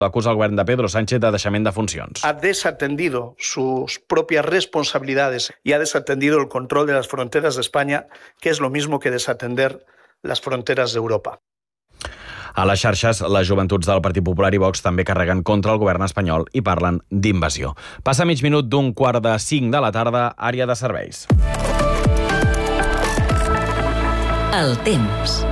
acusa el govern de Pedro Sánchez de deixament de funcions. Ha desatendido sus propias responsabilidades y ha desatendido el control de las fronteras de España, que es lo mismo que desatender las fronteras de Europa. A les xarxes, les joventuts del Partit Popular i Vox també carreguen contra el govern espanyol i parlen d'invasió. Passa mig minut d'un 4:45 de la tarda, àrea de serveis. El temps.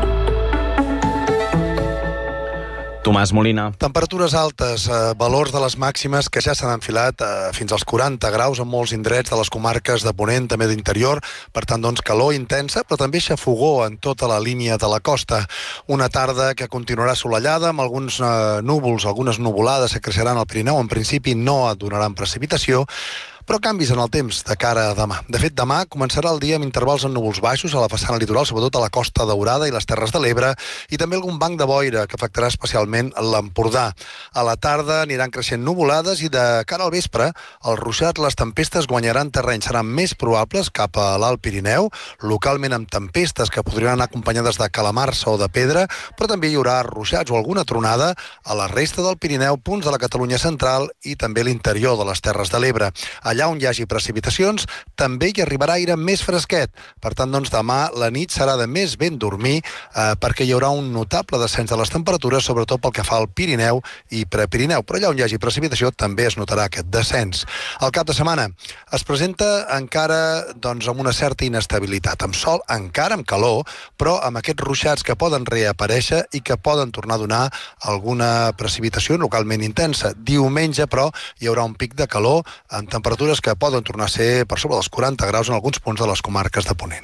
Tomàs Molina. Temperatures altes, valors de les màximes que ja s'han enfilat fins als 40 graus en molts indrets de les comarques de Ponent, també d'interior. Per tant, doncs, calor intensa, però també xafogó en tota la línia de la costa. Una tarda que continuarà assolellada, amb alguns núvols, algunes nuvolades que creixeran al Pirineu. En principi no donaran precipitació, però canvis en el temps de cara a demà. De fet, demà començarà el dia amb intervals en núvols baixos a la façana litoral, sobretot a la Costa Daurada i les Terres de l'Ebre, i també algun banc de boira que afectarà especialment l'Empordà. A la tarda aniran creixent nuvolades i de cara al vespre els ruixats, les tempestes guanyaran terreny. Seran més probables cap a l'Alt Pirineu, localment amb tempestes que podrien anar acompanyades de calamarsa o de pedra, però també hi haurà ruixats o alguna tronada a la resta del Pirineu, punts de la Catalunya central i també l'interior de les Terres de l'Ebre. Allà on hi hagi precipitacions, també hi arribarà aire més fresquet. Per tant, doncs, demà la nit serà de més ben dormir perquè hi haurà un notable descens de les temperatures, sobretot pel que fa al Pirineu i Prepirineu. Però allà on hi hagi precipitació també es notarà aquest descens. El cap de setmana es presenta encara doncs, amb una certa inestabilitat, amb sol, encara amb calor, però amb aquests ruixats que poden reaparèixer i que poden tornar a donar alguna precipitació localment intensa. Diumenge, però, hi haurà un pic de calor amb temperatures que poden tornar a ser per sobre dels 40 graus en alguns punts de les comarques de Ponent.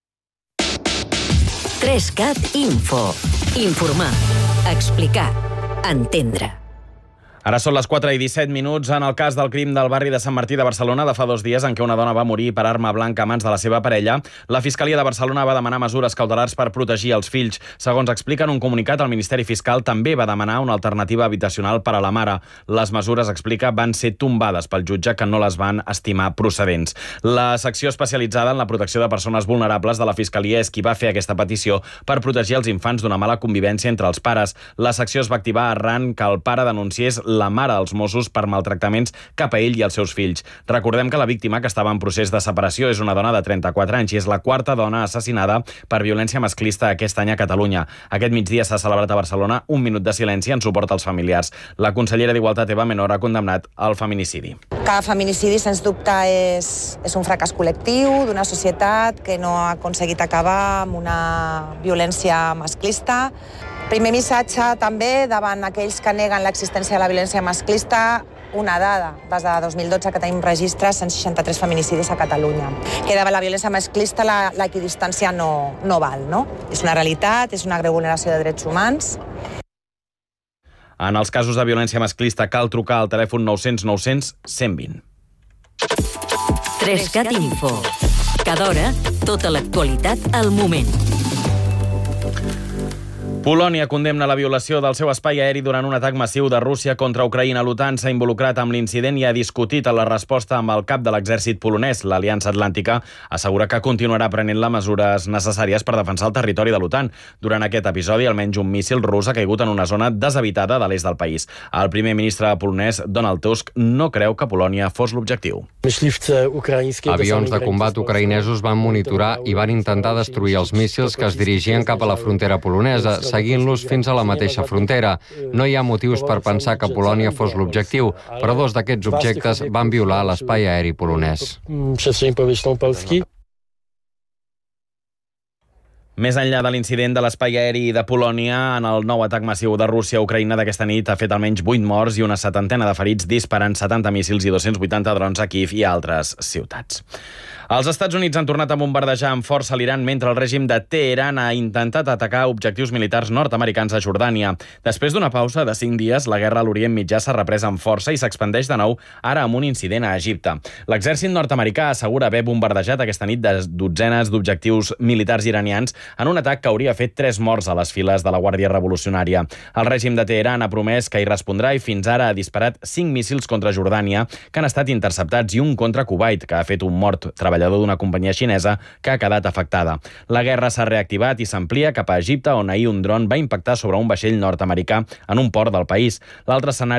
3CAT Info. Informar, explicar, entendre. Ara són les 4:17. En el cas del crim del barri de Sant Martí de Barcelona de fa 2 dies, en què una dona va morir per arma blanca a mans de la seva parella, la Fiscalia de Barcelona va demanar mesures cautelars per protegir els fills. Segons explica en un comunicat, el Ministeri Fiscal també va demanar una alternativa habitacional per a la mare. Les mesures, explica, van ser tombades pel jutge, que no les van estimar procedents. La secció especialitzada en la protecció de persones vulnerables de la Fiscalia és qui va fer aquesta petició per protegir els infants d'una mala convivència entre els pares. La secció es va activar arran que el pare denunciés la mare als Mossos per maltractaments cap a ell i els seus fills. Recordem que la víctima, que estava en procés de separació, és una dona de 34 anys i és la 4ª dona assassinada per violència masclista aquest any a Catalunya. Aquest migdia s'ha celebrat a Barcelona un minut de silenci en suport als familiars. La consellera d'Igualtat, Eva Menor, ha condemnat el feminicidi. Cada feminicidi, sens dubte, és un fracàs col·lectiu d'una societat que no ha aconseguit acabar amb una violència masclista. Primer missatge també davant aquells que neguen l'existència de la violència masclista, una dada, des de 2012 que tenim registres, 163 feminicidis a Catalunya. Que davant la violència masclista l'equidistància no val, no? És una realitat, és una greu vulneració de drets humans. En els casos de violència masclista cal trucar al telèfon 900 900 120. 3CAT Info. Cada hora, tota l'actualitat al moment. Polònia condemna la violació del seu espai aeri durant un atac massiu de Rússia contra Ucraïna. L'OTAN s'ha involucrat amb l'incident i ha discutit la resposta amb el cap de l'exèrcit polonès. L'Aliança Atlàntica assegura que continuarà prenent les mesures necessàries per defensar el territori de l'OTAN. Durant aquest episodi, almenys un míssil rus ha caigut en una zona deshabitada de l'est del país. El primer ministre polonès, Donald Tusk, no creu que Polònia fos l'objectiu. Avions de combat ucraïnesos van monitorar i van intentar destruir els míssils que es dirigien cap a la frontera polonesa, seguint-los fins a la mateixa frontera. No hi ha motius per pensar que Polònia fos l'objectiu, però 2 d'aquests objectes van violar l'espai aeri polonès. Més enllà de l'incident de l'espai aeri de Polònia, en el nou atac massiu de Rússia a Ucraïna d'aquesta nit ha fet almenys 8 morts i una 70 de ferits, disparant 70 míssils i 280 drons a Kíev i a altres ciutats. Els Estats Units han tornat a bombardejar amb força l'Iran mentre el règim de Teheran ha intentat atacar objectius militars nord-americans a Jordània. Després d'una pausa de 5 dies, la guerra a l'Orient Mitjà s'ha reprès amb força i s'expandeix de nou, ara amb un incident a Egipte. L'exèrcit nord-americà assegura haver bombardejat aquesta nit dotzenes d'objectius militars iranians en un atac que hauria fet 3 morts a les files de la Guàrdia Revolucionària. El règim de Teheran ha promès que hi respondrà i fins ara ha disparat 5 míssils contra Jordània que han estat interceptats i un contra Kuwait, que ha fet un mort treballador treballador d'una companyia xinesa que ha quedat afectada. La guerra s'ha reactivat i s'amplia cap a Egipte, on ahir un dron va impactar sobre un vaixell nord-americà en un port del país. L'altre escenari